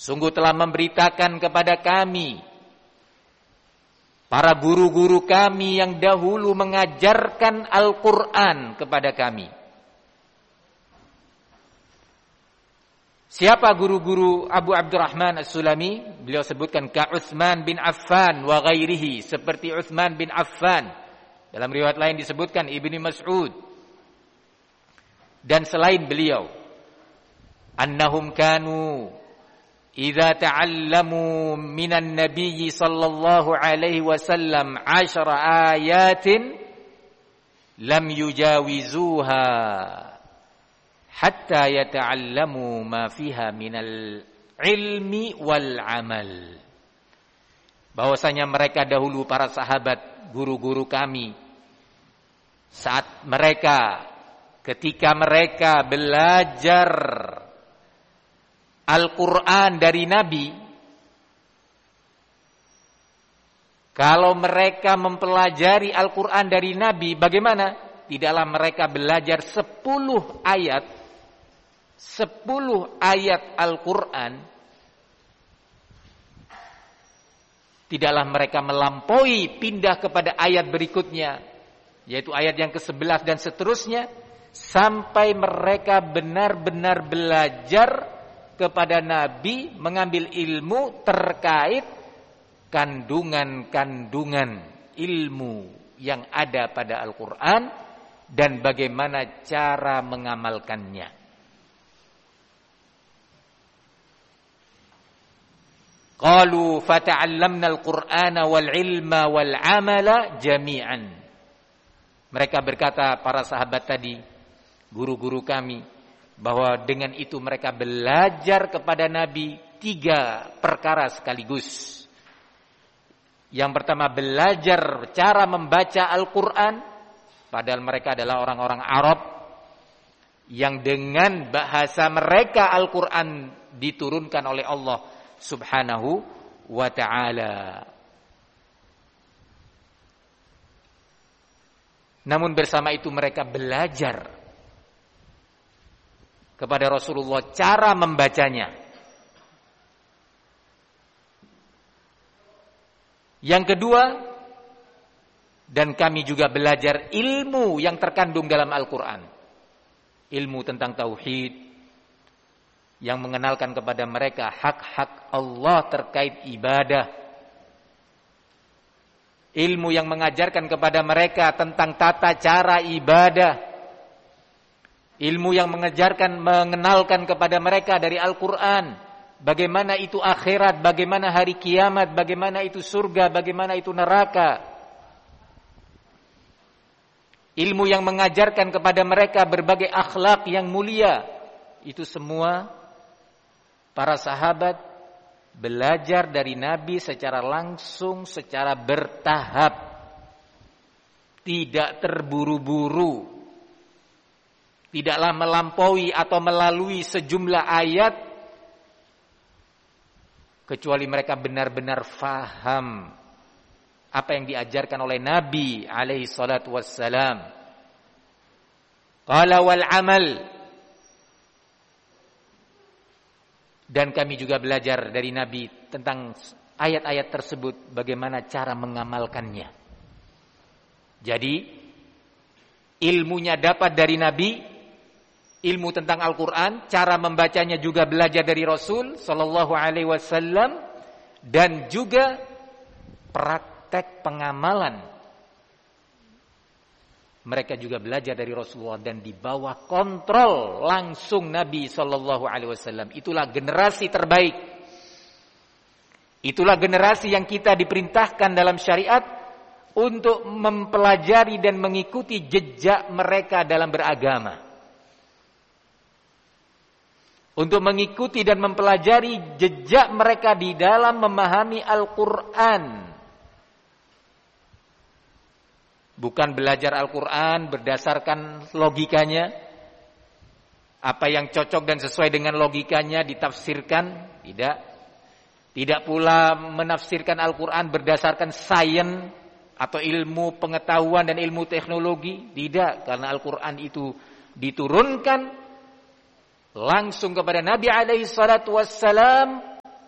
Sungguh telah memberitakan kepada kami para guru-guru kami yang dahulu mengajarkan Al-Quran kepada kami. Siapa guru-guru Abu Abdurrahman As-Sulami? Beliau sebutkan ka Utsman bin Affan wa ghairihi, seperti Utsman bin Affan. Dalam riwayat lain disebutkan Ibnu Mas'ud dan selain beliau. Annahum kanu idza ta'allamu minan nabiyyi sallallahu alaihi wasallam 10 ayatin lam yujawizuha hatta yata'allamu ma fiha minal ilmi wal amal. Bahwasanya mereka dahulu para sahabat, guru-guru kami, saat mereka ketika mereka belajar Al-Quran dari Nabi, kalau mereka mempelajari Al-Quran dari Nabi, bagaimana? Tidaklah mereka belajar 10 ayat Al-Quran, tidaklah mereka melampaui pindah kepada ayat berikutnya, yaitu ayat yang ke-11 dan seterusnya, sampai mereka benar-benar belajar kepada Nabi, mengambil ilmu terkait kandungan-kandungan ilmu yang ada pada Al-Quran dan bagaimana cara mengamalkannya. Qalu fata'allamna al-Qur'ana wal ilma wal amala jami'an. Mereka berkata, para sahabat tadi, guru-guru kami, bahwa dengan itu mereka belajar kepada Nabi 3 perkara sekaligus. Yang pertama, belajar cara membaca Al-Quran, padahal mereka adalah orang-orang Arab yang dengan bahasa mereka Al-Quran diturunkan oleh Allah Subhanahu wa ta'ala. Namun bersama itu mereka belajar kepada Rasulullah cara membacanya. Yang kedua, dan kami juga belajar ilmu yang terkandung dalam Al-Quran. Ilmu tentang tauhid, yang mengenalkan kepada mereka hak-hak Allah terkait ibadah. Ilmu yang mengajarkan kepada mereka tentang tata cara ibadah. Ilmu yang mengenalkan kepada mereka dari Al-Quran, bagaimana itu akhirat, bagaimana hari kiamat, bagaimana itu surga, bagaimana itu neraka. Ilmu yang mengajarkan kepada mereka berbagai akhlak yang mulia. Itu semua para sahabat belajar dari Nabi secara langsung, secara bertahap, tidak terburu-buru, tidaklah melampaui atau melalui sejumlah ayat, kecuali mereka benar-benar faham apa yang diajarkan oleh Nabi alaihi salatu wassalam. Qala wal amal. Dan kami juga belajar dari Nabi tentang ayat-ayat tersebut, bagaimana cara mengamalkannya. Jadi ilmunya dapat dari Nabi, ilmu tentang Al-Quran, cara membacanya juga belajar dari Rasul Sallallahu Alaihi Wasallam, dan juga praktek pengamalan. Mereka juga belajar dari Rasulullah dan di bawah kontrol langsung Nabi Sallallahu Alaihi Wasallam. Itulah generasi terbaik. Itulah generasi yang kita diperintahkan dalam syariat untuk mempelajari dan mengikuti jejak mereka dalam beragama. Untuk mengikuti dan mempelajari jejak mereka di dalam memahami Al-Quran. Bukan belajar Al-Quran berdasarkan logikanya, apa yang cocok dan sesuai dengan logikanya ditafsirkan. Tidak pula menafsirkan Al-Quran berdasarkan sains atau ilmu pengetahuan dan ilmu teknologi. Tidak, karena Al-Quran itu diturunkan langsung kepada Nabi alaihi salatu wassalam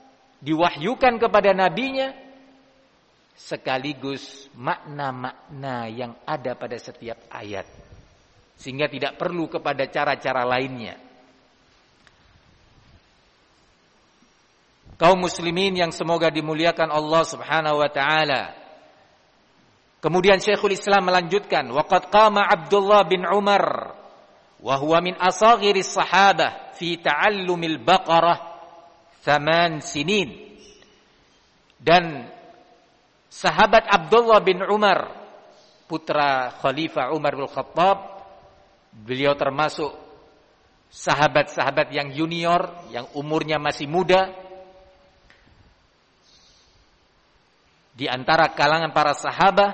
diwahyukan kepada nabinya, sekaligus makna-makna yang ada pada setiap ayat, sehingga tidak perlu kepada cara-cara lainnya. Kaum muslimin yang semoga dimuliakan Allah Subhanahu wa taala. Kemudian Syekhul Islam melanjutkan, waqad qama Abdullah bin Umar wa huwa min asaghiris sahabah fi ta'allumil Baqarah 8 sinin. Dan sahabat Abdullah bin Umar, putra Khalifah Umar bin Khattab, beliau termasuk sahabat-sahabat yang junior, yang umurnya masih muda. Di antara kalangan para sahabat,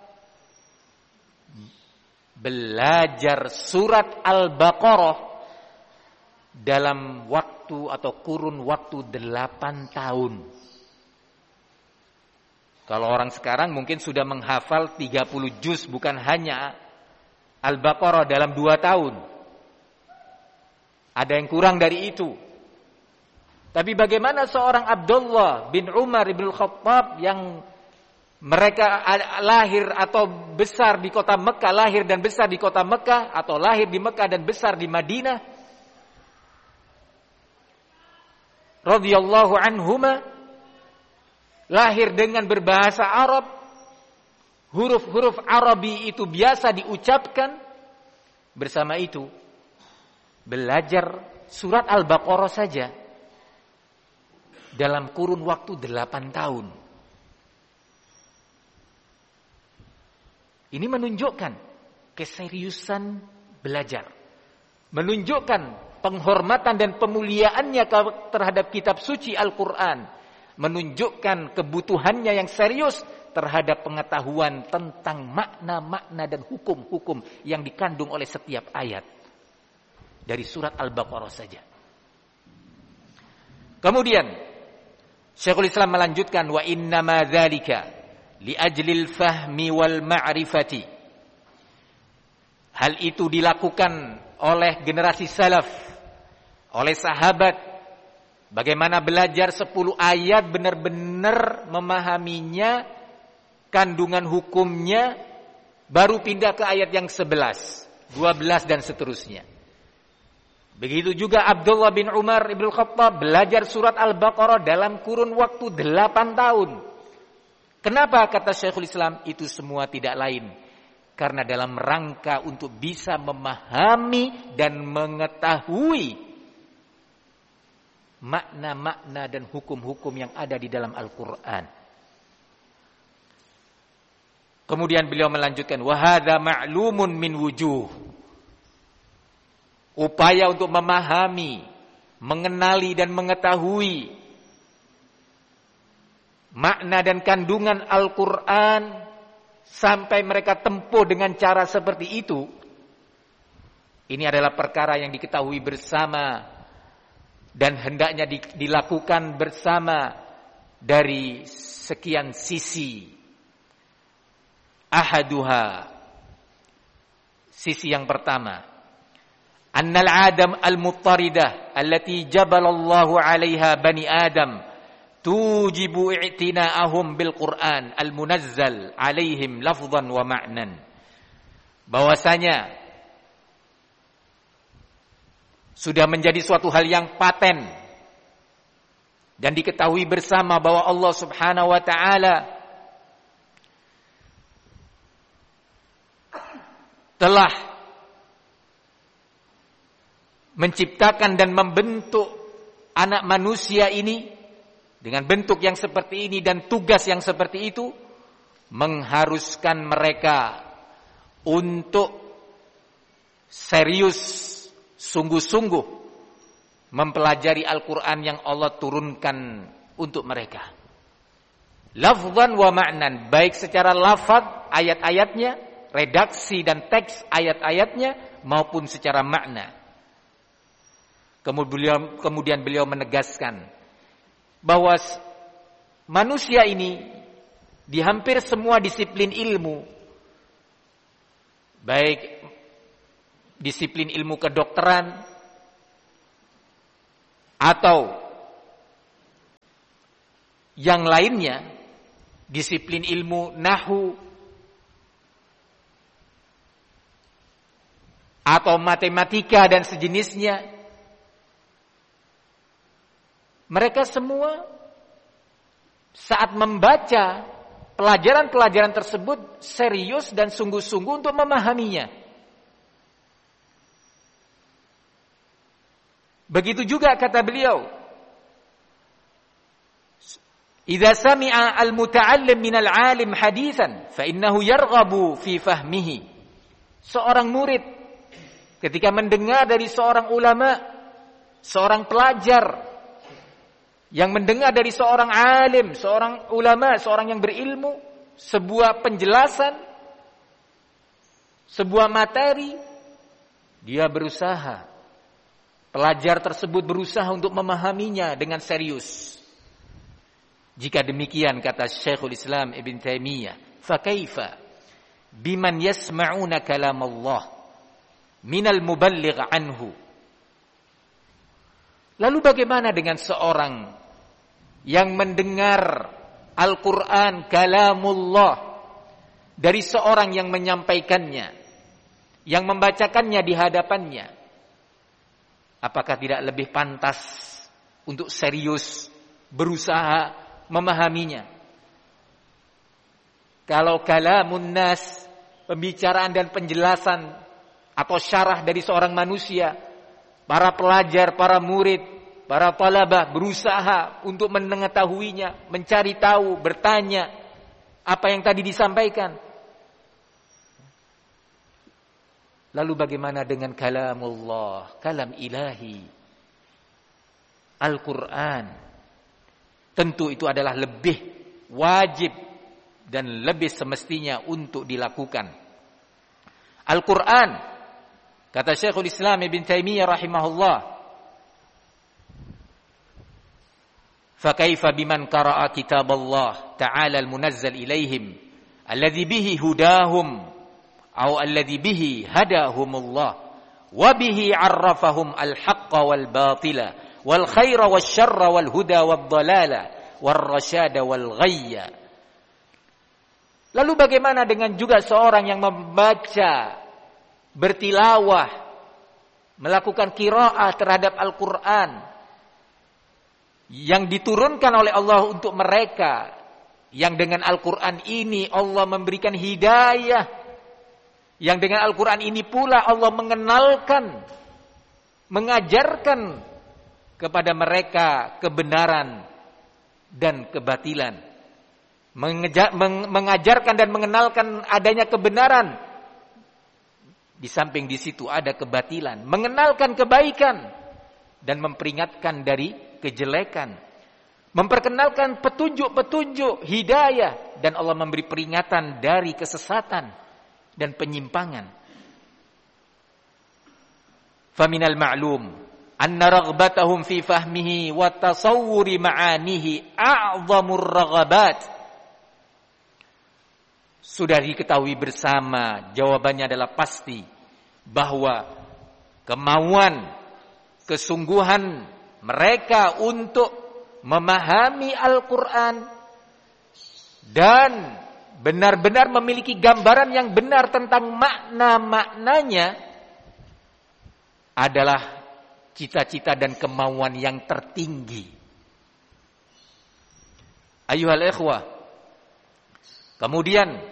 belajar surat Al-Baqarah dalam waktu atau kurun waktu 8 tahun. Kalau orang sekarang mungkin sudah menghafal 30 juz, bukan hanya Al-Baqarah dalam 2 tahun. Ada yang kurang dari itu. Tapi bagaimana seorang Abdullah bin Umar ibn Khattab yang mereka lahir atau besar di kota Mekah, lahir dan besar di kota Mekah, atau lahir di Mekah dan besar di Madinah, radhiyallahu anhuma, lahir dengan berbahasa Arab, huruf-huruf Arabi itu biasa diucapkan. Bersama itu belajar surat Al-Baqarah saja dalam kurun waktu 8 tahun. Ini menunjukkan keseriusan belajar, menunjukkan penghormatan dan pemuliaannya terhadap kitab suci Al-Quran, menunjukkan kebutuhannya yang serius terhadap pengetahuan tentang makna-makna dan hukum-hukum yang dikandung oleh setiap ayat dari surat Al-Baqarah saja. Kemudian Syekhul Islam melanjutkan, wa innama dzalika li ajlil fahmi wal ma'rifati. Hal itu dilakukan oleh generasi salaf, oleh sahabat. Bagaimana belajar 10 ayat benar-benar memahaminya, kandungan hukumnya, baru pindah ke ayat yang 11, 12 dan seterusnya. Begitu juga Abdullah bin Umar ibn Khattab belajar surat Al-Baqarah dalam kurun waktu 8 tahun. Kenapa, kata Syekhul Islam, itu semua tidak lain karena dalam rangka untuk bisa memahami dan mengetahui makna-makna dan hukum-hukum yang ada di dalam Al-Quran. Kemudian beliau melanjutkan, wa hadza ma'lumun min wujuh. Upaya untuk memahami, mengenali dan mengetahui makna dan kandungan Al-Quran sampai mereka tempuh dengan cara seperti itu, ini adalah perkara yang diketahui bersama dan hendaknya dilakukan bersama dari sekian sisi. Ahaduha, sisi yang pertama, annal adam al-muttaridah allati jabalallahu 'alaiha bani Adam tujibu i'tina'ahum bil Qur'an al-munazzal 'alaihim lafdhan wa ma'nan. Bahwasanya sudah menjadi suatu hal yang paten dan diketahui bersama bahwa Allah Subhanahu wa taala telah menciptakan dan membentuk anak manusia ini dengan bentuk yang seperti ini dan tugas yang seperti itu, mengharuskan mereka untuk serius, sungguh-sungguh mempelajari Al-Quran yang Allah turunkan untuk mereka. Lafzan wa ma'nan, baik secara lafaz ayat-ayatnya, redaksi dan teks ayat-ayatnya, maupun secara makna. Kemudian beliau menegaskan bahwa manusia ini di hampir semua disiplin ilmu, baik disiplin ilmu kedokteran atau yang lainnya, disiplin ilmu nahwu atau matematika dan sejenisnya, mereka semua saat membaca pelajaran-pelajaran tersebut serius dan sungguh-sungguh untuk memahaminya. Begitu juga kata beliau, "Idza sami'a al-muta'allim minal 'alim haditsan fa innahu yarghabu fi fahmihi." Seorang murid ketika mendengar dari seorang ulama, seorang pelajar yang mendengar dari seorang alim, seorang ulama, seorang yang berilmu, sebuah penjelasan, sebuah materi, dia berusaha, pelajar tersebut berusaha untuk memahaminya dengan serius. Jika demikian, kata Syekhul Islam Ibn Taimiyah, fakaifa biman yasma'una kalam Allah minal muballigh anhu. Lalu bagaimana dengan seorang yang mendengar Al-Quran kalamullah dari seorang yang menyampaikannya, yang membacakannya di hadapannya? Apakah tidak lebih pantas untuk serius berusaha memahaminya? Kalau kalamun nas, pembicaraan dan penjelasan atau syarah dari seorang manusia, para pelajar, para murid, para talabah berusaha untuk mengetahuinya, mencari tahu, bertanya apa yang tadi disampaikan. Lalu bagaimana dengan kalamullah, kalam ilahi, Al-Quran? Tentu itu adalah lebih wajib dan lebih semestinya untuk dilakukan. Al-Quran, kata Syekhul Islam Ibn Taimiyah rahimahullah, فَكَيْفَ بِمَنْ قَرَأَ كِتَابَ اللَّهِ تَعَالَى الْمُنَزَّلِ إِلَيْهِمْ الَّذِي بِهِ هُدَاهُمْ أو الَّذِي بِهِ هَدَاهُمُ اللَّهُ وَبِهِ عَرَّفَهُمْ الْحَقَّ وَالْبَاطِلَ وَالْخَيْرَ وَالشَّرَّ وَالْهُدَى وَالضَّلَالَ وَالرَّشَادَ وَالْغَيَّ. Lalu bagaimana dengan juga seorang yang membaca, bertilawah, melakukan qiraah terhadap Al-Quran yang diturunkan oleh Allah untuk mereka, yang dengan Al-Quran ini Allah memberikan hidayah, yang dengan Al-Quran ini pula Allah mengenalkan, mengajarkan kepada mereka kebenaran dan kebatilan, mengajarkan dan mengenalkan adanya kebenaran, di samping di situ ada kebatilan, mengenalkan kebaikan dan memperingatkan dari kejelekan, memperkenalkan petunjuk-petunjuk hidayah, dan Allah memberi peringatan dari kesesatan dan penyimpangan. Faminal ma'lum anna raghbatahum fi fahmihi wa tasawwuri ma'anihi a'zamur raghabat. Sudah diketahui bersama, jawabannya adalah pasti, bahwa kemauan, kesungguhan mereka untuk memahami Al-Quran dan benar-benar memiliki gambaran yang benar tentang makna-maknanya adalah cita-cita dan kemauan yang tertinggi. Ayuhal ikhwah, kemudian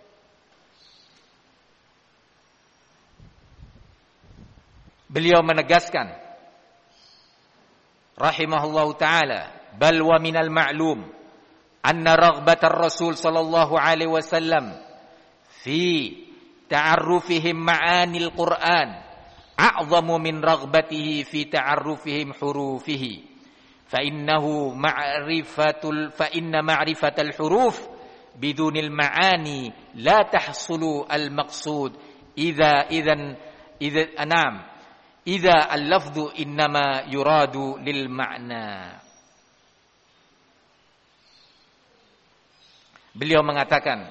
beliau menegaskan rahimahullahu ta'ala, bal wa minal ma'lum anna raghbatar rasul sallallahu alaihi wasallam fi ta'arrufihim ma'anil Qur'an a'zamu min raghbatihi fi ta'arrufihim hurufihi fa inna ma'rifatal huruf bidunil ma'ani la tahsulu al maqsud idza al-lafdhu innama yuradu lil ma'na. Beliau mengatakan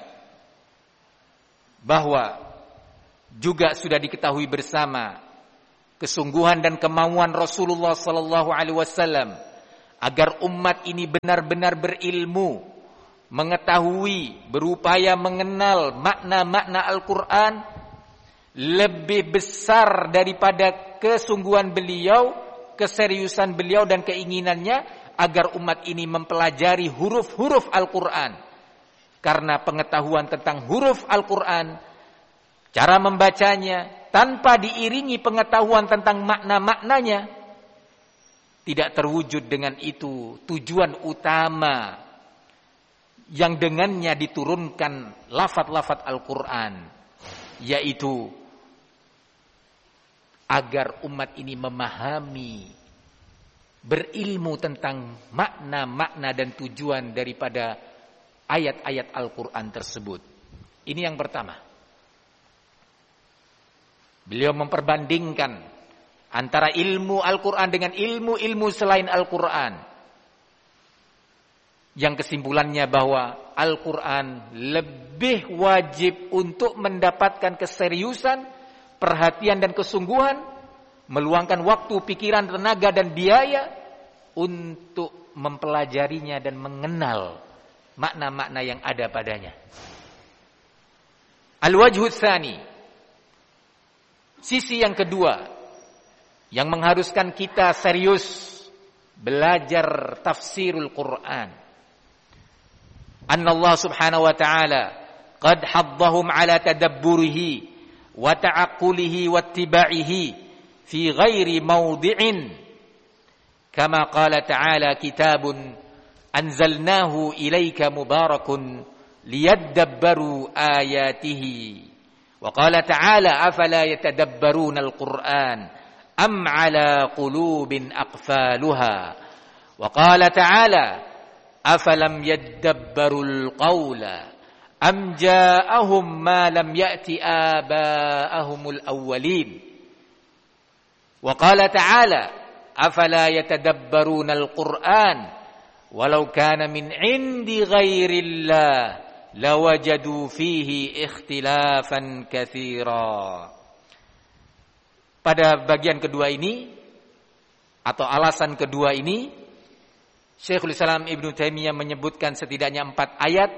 bahwa juga sudah diketahui bersama kesungguhan dan kemauan Rasulullah sallallahu alaihi wasallam agar umat ini benar-benar berilmu, mengetahui, berupaya mengenal makna-makna Al-Quran lebih besar daripada kesungguhan beliau, keseriusan beliau dan keinginannya agar umat ini mempelajari huruf-huruf Al-Quran. Karena pengetahuan tentang huruf Al-Quran, cara membacanya, tanpa diiringi pengetahuan tentang makna-maknanya, tidak terwujud dengan itu tujuan utama yang dengannya diturunkan lafaz-lafaz Al-Quran, yaitu agar umat ini memahami, berilmu tentang makna-makna dan tujuan daripada ayat-ayat Al-Quran tersebut. Ini yang pertama. Beliau memperbandingkan antara ilmu Al-Quran dengan ilmu-ilmu selain Al-Quran, yang kesimpulannya bahwa Al-Quran lebih wajib untuk mendapatkan keseriusan, perhatian dan kesungguhan, meluangkan waktu, pikiran, tenaga dan biaya untuk mempelajarinya dan mengenal makna-makna yang ada padanya. Al-wajhu tsani, sisi yang kedua yang mengharuskan kita serius belajar tafsirul Quran. Annallahu subhanahu wa ta'ala qad haddahum ala tadabburihi wa ta'aqqulihi wa ittiba'ihi fi ghairi mawdi'in, kama qala ta'ala kitabun anzalnahu ilaika mubarakun liyadabbaru ayatihi, wa qala ta'ala afala yatadabbaruna al-Qur'an am ala qulubin aqfaluha, wa qala ta'ala afalam yadabbarul qawla am ja'ahum ma lam ya'ti aba'ahumul awwalin, wa qala ta'ala afala yatadabbaruna al-Qur'an walau kana min indi ghairillah lawajadu fihi ikhtilafan katsira. Pada bagian kedua ini atau alasan kedua ini, Syekhul Islam Ibnu Taimiyah menyebutkan setidaknya 4 ayat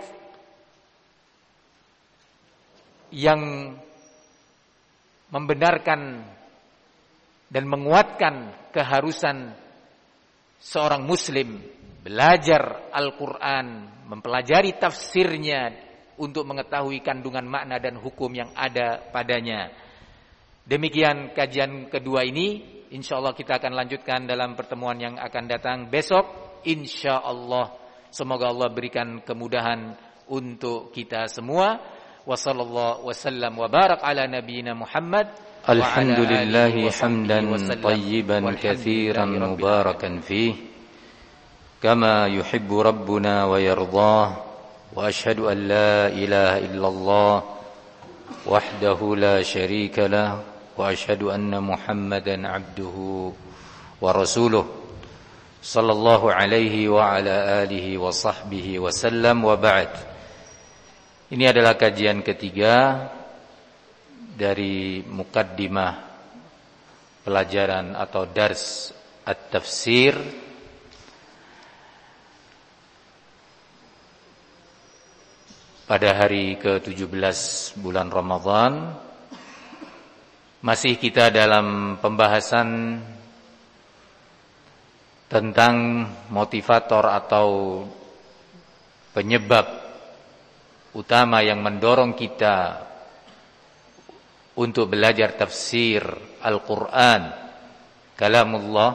yang membenarkan dan menguatkan keharusan seorang muslim belajar Al-Quran, mempelajari tafsirnya untuk mengetahui kandungan makna dan hukum yang ada padanya. Demikian kajian kedua ini. InsyaAllah kita akan lanjutkan dalam pertemuan yang akan datang besok. InsyaAllah. Semoga Allah berikan kemudahan untuk kita semua. Wassallallahu wasallam wa barak ala nabiyyina Muhammad. Alhamdulillahi hamdan tayyiban katsiran mubarakan fih. كما يحب ربنا ويرضاه وأشهد أن لا إله إلا الله وحده لا شريك له وأشهد أن محمدا عبده ورسوله صلى الله عليه وعلى آله وصحبه وسلم وبعد. Ini adalah kajian ketiga dari mukaddimah pelajaran atau dars at-tafsir pada hari ke-17 bulan Ramadan. Masih kita dalam pembahasan tentang motivator atau penyebab utama yang mendorong kita untuk belajar tafsir Al-Quran, kalamullah.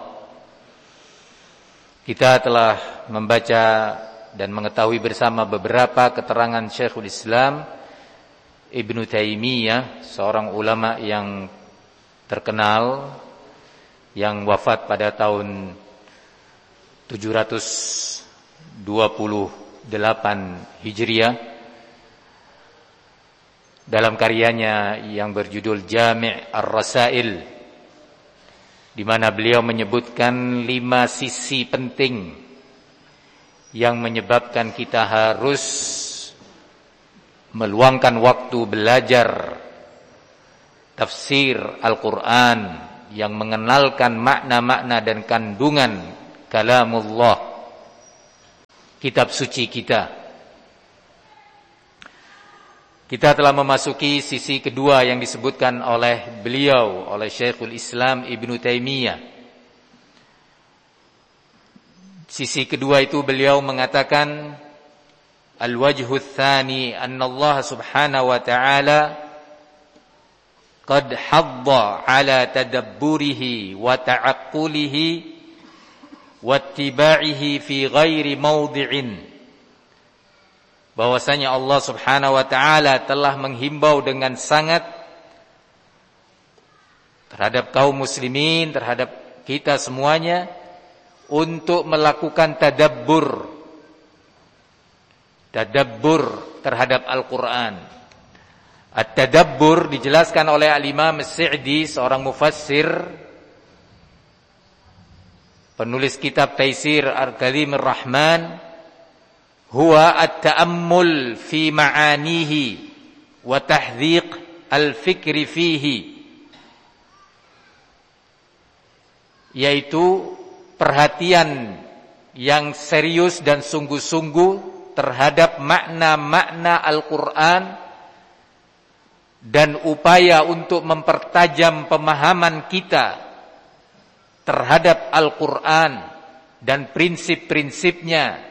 Kita telah membaca dan mengetahui bersama beberapa keterangan Syekhul Islam Ibnu Taimiyah, seorang ulama yang terkenal yang wafat pada tahun 728 Hijriah, dalam karyanya yang berjudul Jami' Ar-Rasail, di mana beliau menyebutkan 5 sisi penting yang menyebabkan kita harus meluangkan waktu belajar tafsir Al-Quran, yang mengenalkan makna-makna dan kandungan kalamullah, kitab suci kita. Kita telah memasuki sisi kedua yang disebutkan oleh beliau, oleh Syekhul Islam Ibnu Taimiyah. Sisi kedua itu beliau mengatakan, al-wajhu tsani anna Allah subhanahu wa ta'ala qad hadda ala tadabburihi wa ta'aqqulihi wa ittiba'ihi fi ghairi mawdi'in. Bahwasanya Allah subhanahu wa ta'ala telah menghimbau dengan sangat terhadap kaum muslimin, terhadap kita semuanya, untuk melakukan tadabbur terhadap Al-Quran. At-tadabbur dijelaskan oleh Al-Imam As-Sa'di, seorang mufassir, penulis kitab Taisir Al-Kalimir Rahman, huwa at-ta'ammul fi ma'anihi wa tahdhiq al-fikri fihi, yaitu perhatian yang serius dan sungguh-sungguh terhadap makna-makna Al-Quran dan upaya untuk mempertajam pemahaman kita terhadap Al-Quran dan prinsip-prinsipnya.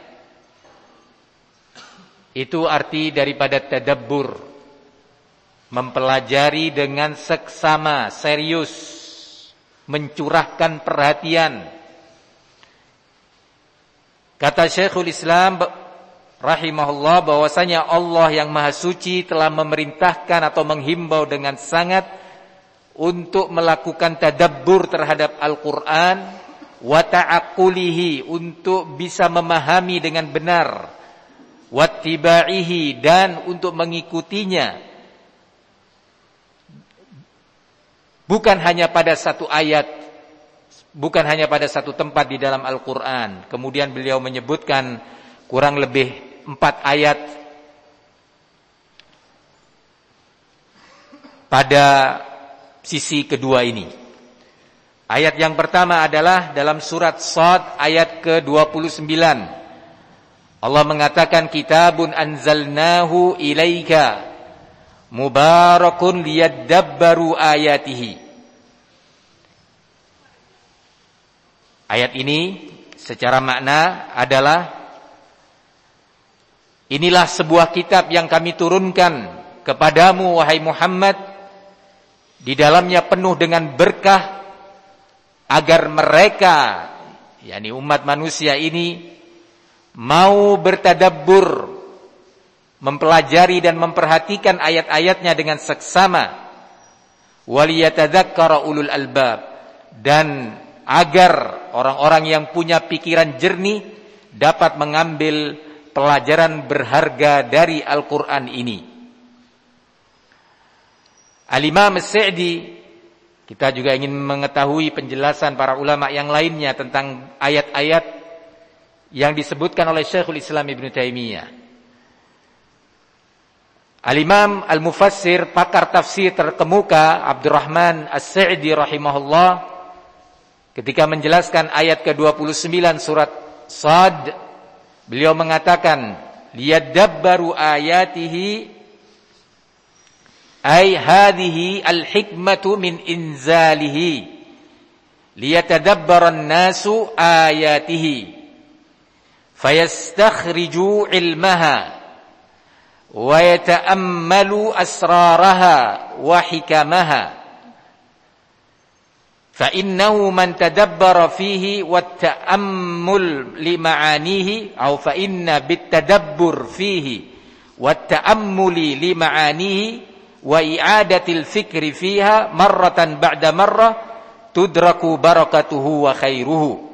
Itu arti daripada tadabbur, mempelajari dengan seksama, serius, mencurahkan perhatian. Kata Syekhul Islam rahimahullah bahwasanya Allah yang Maha Suci telah memerintahkan atau menghimbau dengan sangat untuk melakukan tadabbur terhadap Al-Quran, wa ta'aqqulihi, untuk bisa memahami dengan benar, wattiba'ihi, dan untuk mengikutinya, bukan hanya pada satu ayat, bukan hanya pada satu tempat di dalam Al-Quran. Kemudian beliau menyebutkan kurang lebih 4 ayat pada sisi kedua ini. Ayat yang pertama adalah dalam surat Shad ayat ke-29. Allah mengatakan, kitabun anzalnahu ilaika mubarakun liyadabbaru ayatihi. Ayat ini secara makna adalah, inilah sebuah kitab yang kami turunkan kepadamu wahai Muhammad, di dalamnya penuh dengan berkah, agar mereka, yakni umat manusia ini, mau bertadabbur, mempelajari dan memperhatikan ayat-ayatnya dengan seksama, waliyatadzakkara ulul albab, dan agar orang-orang yang punya pikiran jernih dapat mengambil pelajaran berharga dari Al-Quran ini. Al-Imam As-Sa'di, kita juga ingin mengetahui penjelasan para ulama yang lainnya tentang ayat-ayat yang disebutkan oleh Syekhul Islam Ibnu Taimiyah. Al-Imam Al-Mufassir, pakar tafsir terkemuka, Abdurrahman As-Sa'di rahimahullah, ketika menjelaskan ayat ke-29 surat Shad, beliau mengatakan, liyadabbaru ayatihi, ay hadhihi al-hikmatu min inzalihi liyatadabbaran nasu ayatihi fayastakhriju ilmaha wa yata'ammalu asraraha wa hikamaha fa innahu man tadabbara fihi wa ta'ammul li ma'anihi aw fa inna bit tadabbur fihi wa ta'ammuli li ma'anihi wa i'adatil fikri fiha marratan ba'da marrah tudraku barakatuhu wa khairuhu.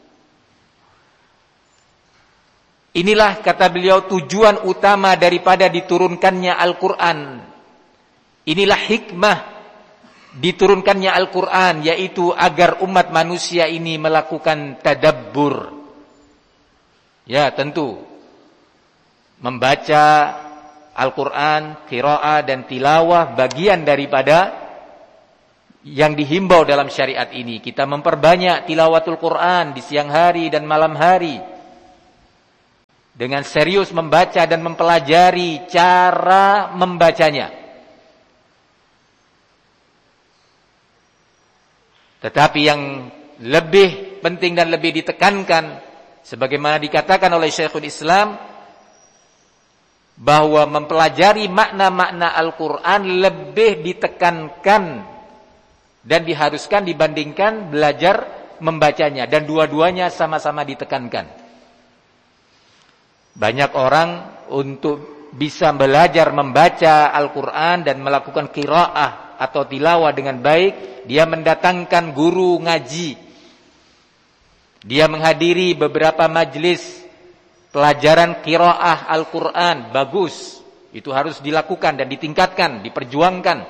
Inilah, kata beliau, tujuan utama daripada diturunkannya Al-Quran. Inilah hikmah diturunkannya Al-Quran, yaitu agar umat manusia ini melakukan tadabbur. Ya, tentu membaca Al-Quran, qiraah dan tilawah bagian daripada yang dihimbau dalam syariat ini. Kita memperbanyak tilawatul Quran di siang hari dan malam hari, dengan serius membaca dan mempelajari cara membacanya. Tetapi yang lebih penting dan lebih ditekankan, sebagaimana dikatakan oleh Syekhul Islam, bahwa mempelajari makna-makna Al-Quran lebih ditekankan dan diharuskan dibandingkan belajar membacanya. Dan dua-duanya sama-sama ditekankan. Banyak orang untuk bisa belajar membaca Al-Quran dan melakukan qiraah atau tilawah dengan baik, dia mendatangkan guru ngaji. Dia menghadiri beberapa majlis pelajaran qiraah Al-Quran. Bagus, itu harus dilakukan dan ditingkatkan, diperjuangkan.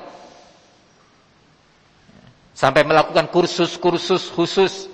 Sampai melakukan kursus-kursus khusus.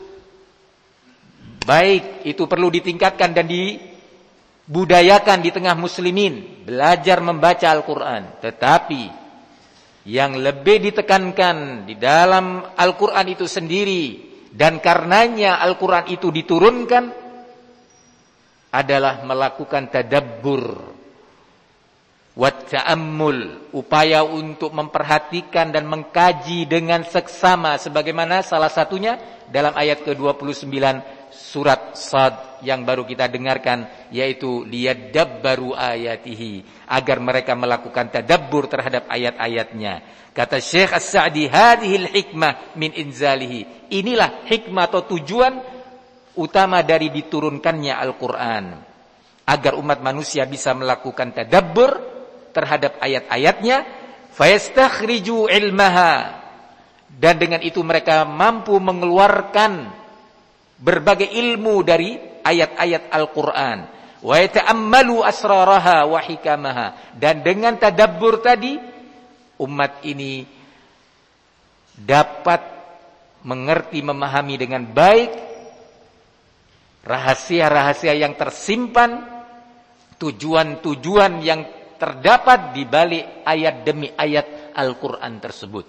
Baik, itu perlu ditingkatkan dan dibudayakan di tengah muslimin, belajar membaca Al-Quran. Tetapi yang lebih ditekankan di dalam Al-Quran itu sendiri, dan karenanya Al-Quran itu diturunkan, adalah melakukan tadabbur wa ta'ammul, upaya untuk memperhatikan dan mengkaji dengan seksama, sebagaimana salah satunya dalam ayat ke-29 surat Shad yang baru kita dengarkan, yaitu liyadabbaru ayatihi, agar mereka melakukan tadabbur terhadap ayat-ayatnya. Kata Syekh As-Sa'di, hadhil hikmah min inzalihi, inilah hikmah atau tujuan utama dari diturunkannya Al-Quran, agar umat manusia bisa melakukan tadabbur terhadap ayat-ayatnya, fayastakhriju ilmaha, dan dengan itu mereka mampu mengeluarkan berbagai ilmu dari ayat-ayat Al-Quran, wa yata'ammalu asraraha wa hikamaha, dan dengan tadabbur tadi umat ini dapat mengerti, memahami dengan baik rahasia-rahasia yang tersimpan, tujuan-tujuan yang terdapat di balik ayat demi ayat Al-Quran tersebut.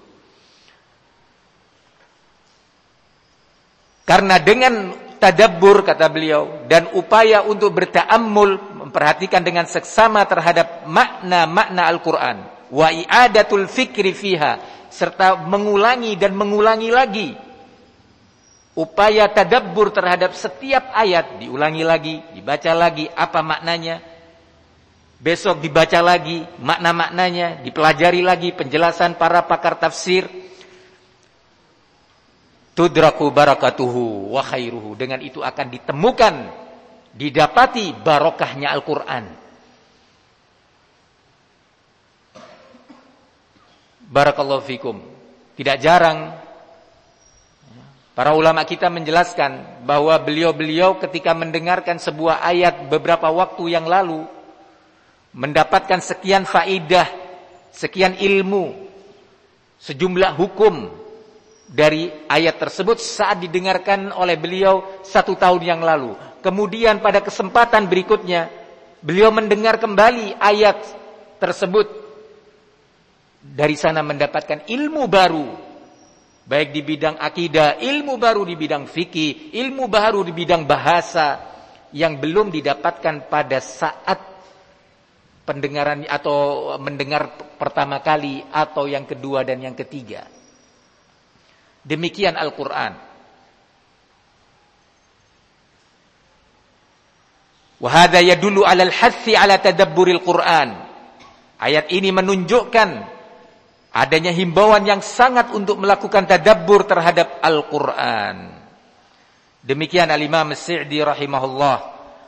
Karena dengan tadabbur, kata beliau, dan upaya untuk berta'ammul, memperhatikan dengan seksama terhadap makna-makna Al-Quran, wa i'adatul fikri fiha, serta mengulangi dan mengulangi lagi, upaya tadabbur terhadap setiap ayat, diulangi lagi, dibaca lagi apa maknanya, besok dibaca lagi makna-maknanya, dipelajari lagi penjelasan para pakar tafsir. Tudraku barakatuhu wa khairuhu, dengan itu akan ditemukan, didapati barokahnya Al-Quran. Barakallahu fikum. Tidak jarang para ulama kita menjelaskan bahwa beliau-beliau ketika mendengarkan sebuah ayat beberapa waktu yang lalu, mendapatkan sekian faidah, sekian ilmu, sejumlah hukum dari ayat tersebut saat didengarkan oleh beliau 1 tahun yang lalu. Kemudian pada kesempatan berikutnya beliau mendengar kembali ayat tersebut, dari sana mendapatkan ilmu baru, baik di bidang akidah, ilmu baru di bidang fikih, ilmu baru di bidang bahasa, yang belum didapatkan pada saat pendengaran atau mendengar pertama kali atau yang kedua dan yang ketiga. Demikian Al-Quran. Wa hadza yadullu 'alal hathi 'ala tadabburil Quran. Ayat ini menunjukkan adanya himbauan yang sangat untuk melakukan tadabbur terhadap Al-Quran. Demikian Al-Imam As-Sa'di rahimahullah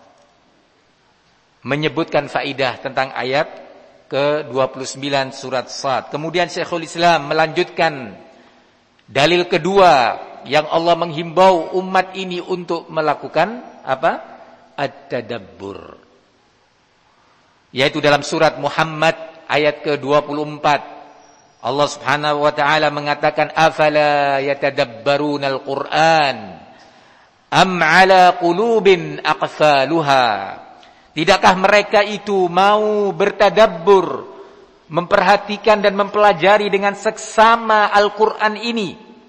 menyebutkan faidah tentang ayat ke-29 surat Shad. Kemudian Syekhul Islam melanjutkan dalil kedua yang Allah menghimbau umat ini untuk melakukan apa? At-tadabbur. Yaitu dalam surat Muhammad ayat ke-24. Allah Subhanahu wa taala mengatakan, afala yatadabbarunal Qur'an am 'ala qulubin aqfaluha. Tidakkah mereka itu mau bertadabbur, memperhatikan dan mempelajari dengan seksama Al-Quran ini.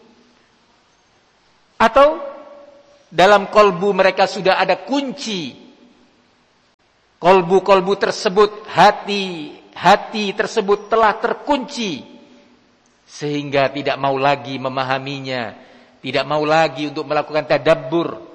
Atau dalam kolbu mereka sudah ada kunci. Kolbu-kolbu tersebut, hati tersebut telah terkunci, sehingga tidak mau lagi memahaminya, tidak mau lagi untuk melakukan tadabbur,